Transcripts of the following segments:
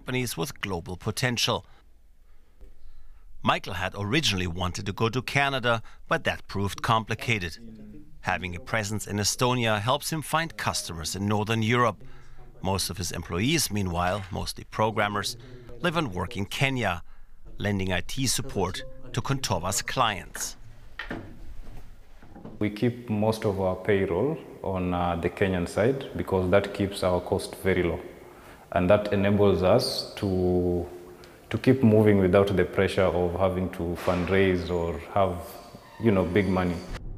companies with global potential. Michael had originally wanted to go to Canada, but that proved complicated. Having a presence in Estonia helps him find customers in Northern Europe. Most of his employees, meanwhile, mostly programmers, live and work in Kenya, lending IT support to Kontova's clients. We keep most of our payroll on the Kenyan side because that keeps our cost very low. And that enables us to keep moving without the pressure of having to fundraise or have, big money.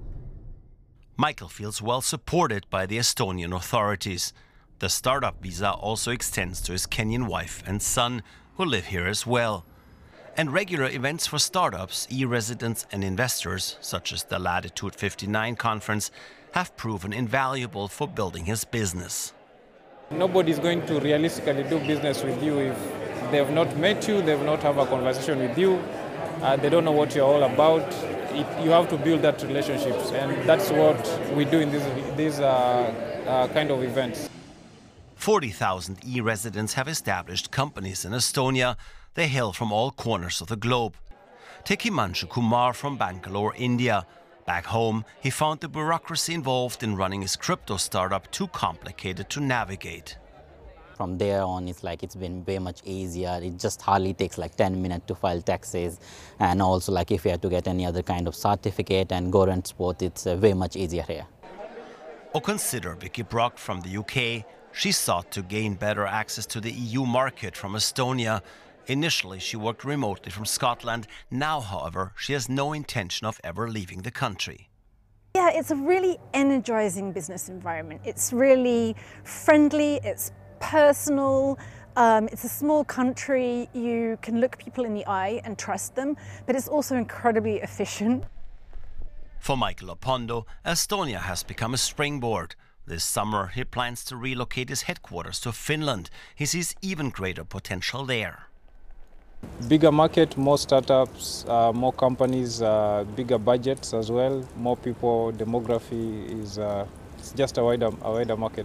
Michael feels well supported by the Estonian authorities. The startup visa also extends to his Kenyan wife and son, who live here as well. And regular events for startups, e-residents and investors, such as the Latitude 59 conference, have proven invaluable for building his business. Nobody's going to realistically do business with you if they've not met you, they've not have a conversation with you, they don't know what you're all about. You have to build that relationships, and that's what we do in these kind of events. 40,000 e-residents have established companies in Estonia. They hail from all corners of the globe. Take Himanshu Kumar from Bangalore, India. Back home, he found the bureaucracy involved in running his crypto startup too complicated to navigate. From there on, it's been way much easier. It just hardly takes 10 minutes to file taxes. And also if you have to get any other kind of certificate and government support, it's way much easier here. Or consider Vicky Brock from the UK. She sought to gain better access to the EU market from Estonia. Initially, she worked remotely from Scotland. Now, however, she has no intention of ever leaving the country. Yeah, it's a really energizing business environment. It's really friendly, it's personal, it's a small country. You can look people in the eye and trust them, but it's also incredibly efficient. For Michael Opondo, Estonia has become a springboard. This summer, he plans to relocate his headquarters to Finland. He sees even greater potential there. Bigger market, more startups, more companies, bigger budgets as well, more people, demography is it's just a wider market.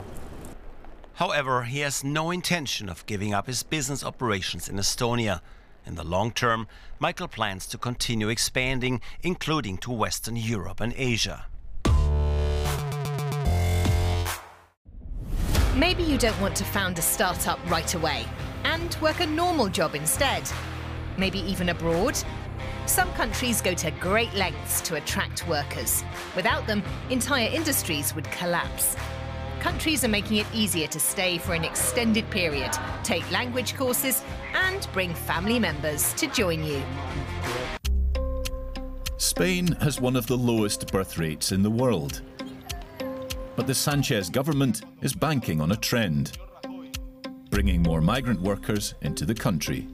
However, he has no intention of giving up his business operations in Estonia. In the long term, Michael plans to continue expanding, including to Western Europe and Asia. Maybe you don't want to found a startup right away and work a normal job instead. Maybe even abroad. Some countries go to great lengths to attract workers. Without them, entire industries would collapse. Countries are making it easier to stay for an extended period, take language courses, and bring family members to join you. Spain has one of the lowest birth rates in the world. But the Sanchez government is banking on a trend, bringing more migrant workers into the country.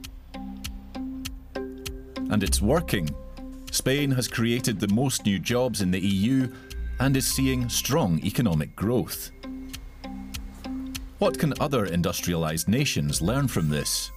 And it's working. Spain has created the most new jobs in the EU and is seeing strong economic growth. What can other industrialized nations learn from this?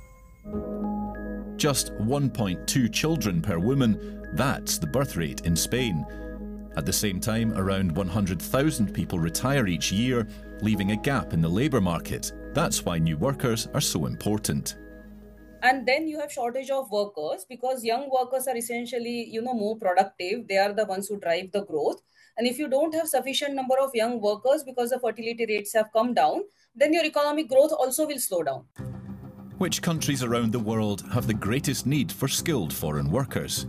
Just 1.2 children per woman, that's the birth rate in Spain. At the same time, around 100,000 people retire each year, leaving a gap in the labour market. That's why new workers are so important. And then you have shortage of workers because young workers are essentially, more productive. They are the ones who drive the growth. And if you don't have sufficient number of young workers because the fertility rates have come down, then your economic growth also will slow down. Which countries around the world have the greatest need for skilled foreign workers?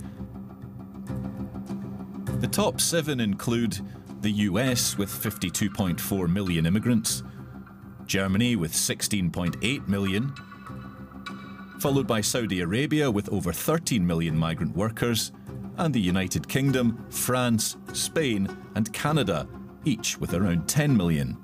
The top 7 include the US with 52.4 million immigrants, Germany with 16.8 million, followed by Saudi Arabia with over 13 million migrant workers, and the United Kingdom, France, Spain and Canada, each with around 10 million.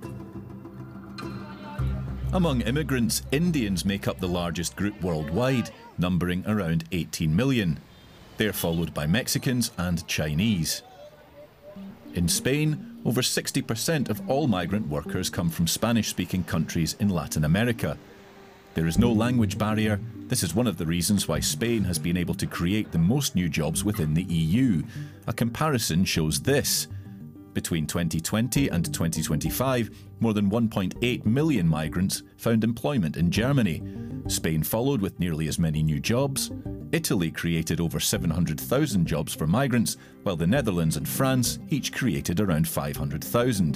Among immigrants, Indians make up the largest group worldwide, numbering around 18 million. They're followed by Mexicans and Chinese. In Spain, over 60% of all migrant workers come from Spanish-speaking countries in Latin America. There is no language barrier. This is one of the reasons why Spain has been able to create the most new jobs within the EU. A comparison shows this. Between 2020 and 2025, more than 1.8 million migrants found employment in Germany. Spain followed with nearly as many new jobs. Italy created over 700,000 jobs for migrants, while the Netherlands and France each created around 500,000.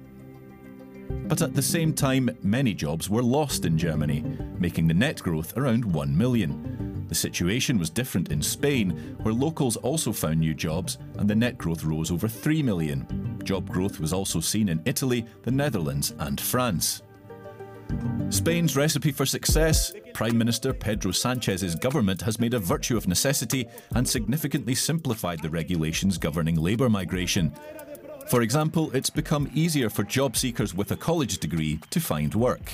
But at the same time, many jobs were lost in Germany, making the net growth around 1 million. The situation was different in Spain, where locals also found new jobs and the net growth rose over 3 million. Job growth was also seen in Italy, the Netherlands and France. Spain's recipe for success? Prime Minister Pedro Sanchez's government has made a virtue of necessity and significantly simplified the regulations governing labour migration. For example, it's become easier for job seekers with a college degree to find work.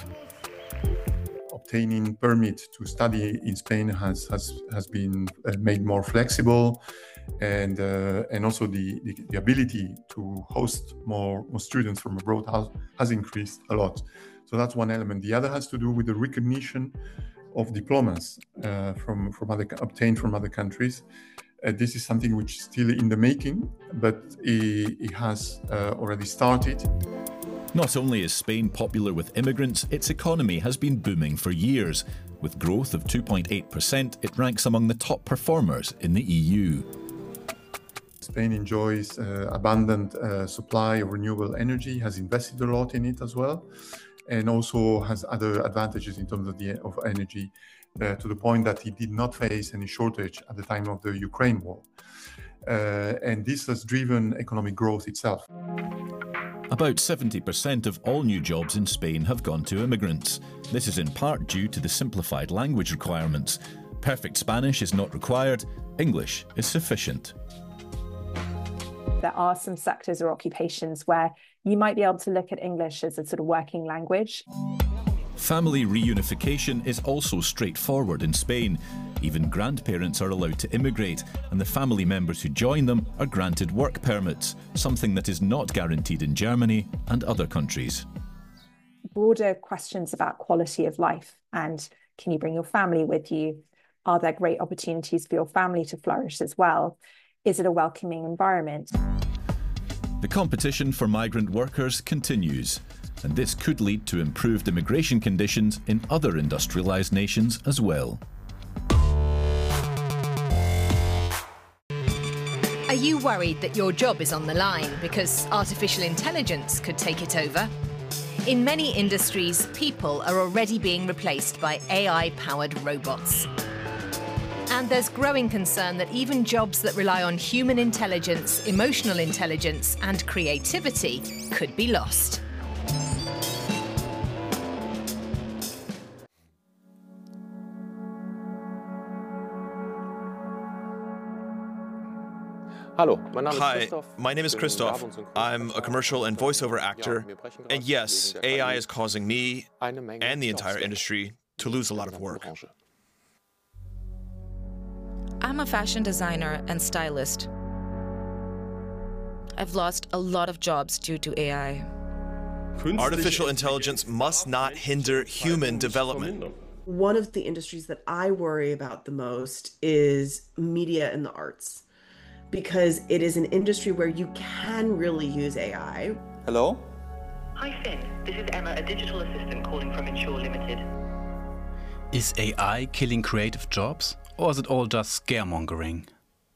Obtaining permit to study in Spain has been made more flexible, and also the ability to host more students from abroad has increased a lot. So that's one element. The other has to do with the recognition of diplomas obtained from other countries. This is something which is still in the making, but it has already started. Not only is Spain popular with immigrants, its economy has been booming for years. With growth of 2.8%, it ranks among the top performers in the EU. Spain enjoys abundant supply of renewable energy, has invested a lot in it as well, and also has other advantages in terms of energy, to the point that it did not face any shortage at the time of the Ukraine war. And this has driven economic growth itself. About 70% of all new jobs in Spain have gone to immigrants. This is in part due to the simplified language requirements. Perfect Spanish is not required, English is sufficient. There are some sectors or occupations where you might be able to look at English as a sort of working language. Family reunification is also straightforward in Spain. Even grandparents are allowed to immigrate, and the family members who join them are granted work permits, something that is not guaranteed in Germany and other countries. Broader questions about quality of life and can you bring your family with you? Are there great opportunities for your family to flourish as well? Is it a welcoming environment? The competition for migrant workers continues, and this could lead to improved immigration conditions in other industrialised nations as well. Are you worried that your job is on the line because artificial intelligence could take it over? In many industries, people are already being replaced by AI-powered robots. And there's growing concern that even jobs that rely on human intelligence, emotional intelligence, and creativity could be lost. Hi, my name is Christoph. I'm a commercial and voiceover actor. And yes, AI is causing me and the entire industry to lose a lot of work. I'm a fashion designer and stylist. I've lost a lot of jobs due to AI. Artificial intelligence must not hinder human development. One of the industries that I worry about the most is media and the arts, because it is an industry where you can really use AI. Hello? Hi Finn, this is Emma, a digital assistant calling from Insure Limited. Is AI killing creative jobs, or is it all just scaremongering?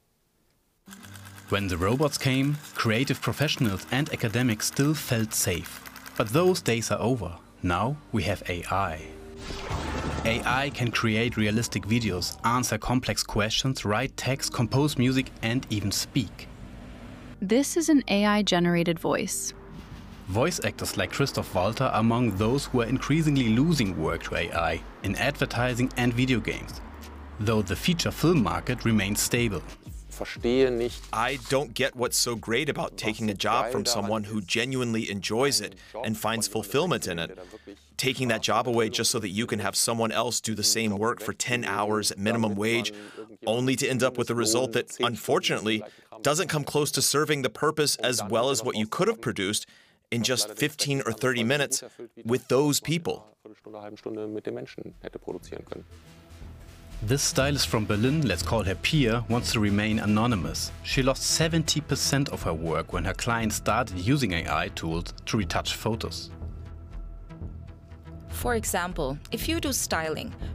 When the robots came, creative professionals and academics still felt safe. But those days are over. Now we have AI. AI can create realistic videos, answer complex questions, write text, compose music, and even speak. This is an AI-generated voice. Voice actors like Christoph Walter are among those who are increasingly losing work to AI in advertising and video games, though the feature film market remains stable. I don't get what's so great about taking a job from someone who genuinely enjoys it and finds fulfillment in it. Taking that job away just so that you can have someone else do the same work for 10 hours at minimum wage, only to end up with a result that, unfortunately, doesn't come close to serving the purpose as well as what you could have produced in just 15 or 30 minutes with those people. This stylist from Berlin, let's call her Pia, wants to remain anonymous. She lost 70% of her work when her clients started using AI tools to retouch photos. For example, if you do styling,